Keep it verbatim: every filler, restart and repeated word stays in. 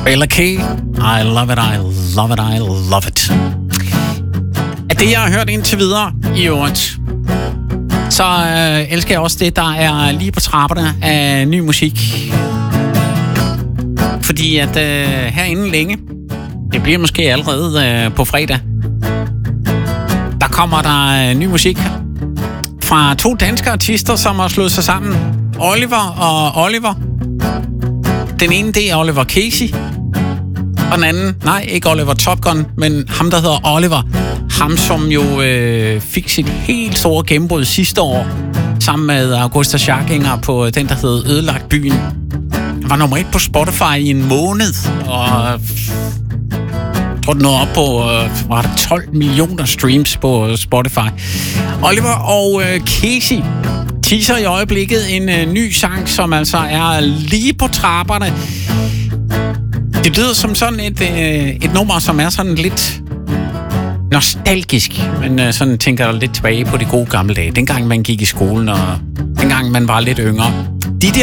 Bella K, I love it, I love it, I love it. Af det, jeg har hørt indtil videre i øvrigt, så øh, elsker jeg også det, der er lige på trapperne af ny musik. Fordi at øh, herinde længe, det bliver måske allerede øh, på fredag, der kommer der øh, ny musik fra to danske artister, som har slået sig sammen. Oliver og Oliver. Den ene, det er Oliver Casey. Og den anden, nej, ikke Oliver Top Gun, men ham, der hedder Oliver. Ham, som jo øh, fik sit helt store gennembrud sidste år, sammen med Augusta Scharkinger på den, der hedder Ødelagt Byen. Han var nummer et på Spotify i en måned, og jeg tror, den nåede op på øh, var det tolv millioner streams på Spotify. Oliver og øh, Casey teaser i øjeblikket en øh, ny sang, som altså er lige på trapperne. Det lyder som sådan et, øh, et nummer, som er sådan lidt nostalgisk. Men øh, sådan tænker jeg lidt tilbage på de gode gamle dage. Dengang man gik i skolen, og dengang man var lidt yngre.